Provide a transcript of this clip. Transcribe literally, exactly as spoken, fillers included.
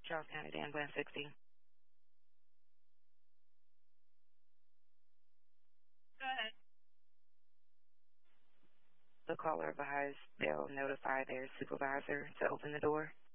Charles County, Dan Plan sixty. Go ahead. The caller advised they'll notify their supervisor to open the door.